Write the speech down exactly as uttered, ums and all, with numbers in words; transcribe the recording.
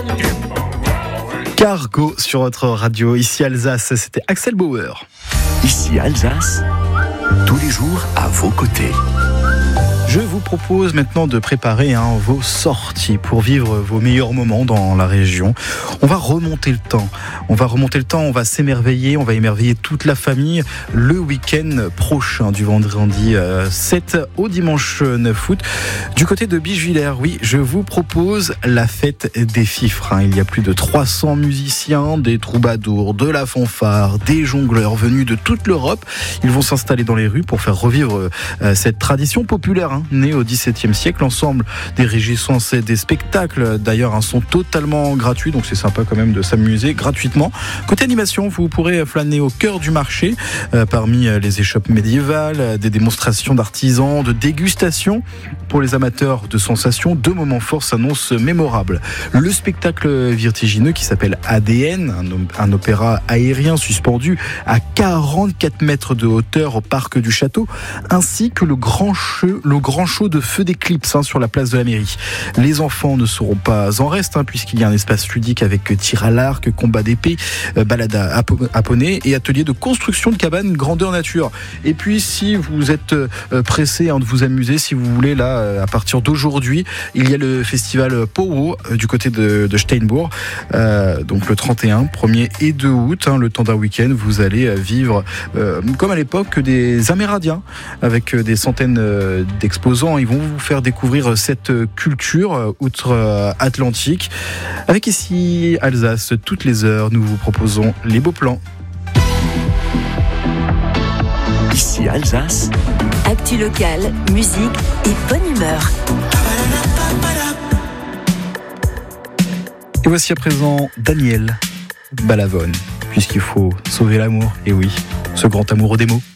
Cargo sur votre radio, ici Alsace, c'était Axel Bauer. Ici Alsace, tous les jours à vos côtés. Je vous propose maintenant de préparer hein, vos sorties pour vivre vos meilleurs moments dans la région. On va remonter le temps. On va remonter le temps, on va s'émerveiller, on va émerveiller toute la famille le week-end prochain, du vendredi sept au dimanche neuf août. Du côté de Bichevillers, oui, je vous propose la fête des fifres. Il y a plus de trois cents musiciens, des troubadours, de la fanfare, des jongleurs venus de toute l'Europe. Ils vont s'installer dans les rues pour faire revivre cette tradition populaire. Né au dix-septième siècle, l'ensemble des réjouissances et des spectacles d'ailleurs hein, sont totalement gratuits, donc c'est sympa quand même de s'amuser gratuitement. Côté animation, vous pourrez flâner au cœur du marché euh, parmi les échoppes médiévales, des démonstrations d'artisans, de dégustations. Pour les amateurs de sensations, deux moments forts s'annoncent mémorables. Le spectacle vertigineux qui s'appelle A D N, un, un opéra aérien suspendu à quarante-quatre mètres de hauteur au parc du château, ainsi que le grand show, le grand show de feu d'éclipse hein, sur la place de la mairie. Les enfants ne seront pas en reste hein, puisqu'il y a un espace ludique avec tir à l'arc, combat d'épée, euh, balade à, à poney et atelier de construction de cabanes grandeur nature. Et puis si vous êtes euh, pressé hein, de vous amuser, si vous voulez là à partir d'aujourd'hui, il y a le festival Powo euh, du côté de, de Steinbourg. Euh, donc le trente et un, premier et deux août, hein, le temps d'un week-end, vous allez vivre euh, comme à l'époque des Amérindiens avec des centaines euh, d'exposants. Ils vont vous faire découvrir cette culture euh, outre-Atlantique. Avec ici Alsace, toutes les heures, nous vous proposons les beaux plans. Ici Alsace, actu locale, musique et bonne humeur. Et voici à présent Daniel Balavoine, puisqu'il faut sauver l'amour. Et oui, ce grand amoureux des mots.